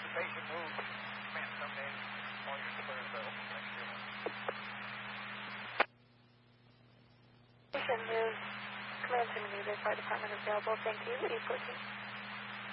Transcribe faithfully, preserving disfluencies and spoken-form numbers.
Patient move. Man, someday all your squares are open. Thank you. Patient move. Command to Maneuver, Fire Department available. Thank you. eight fourteen.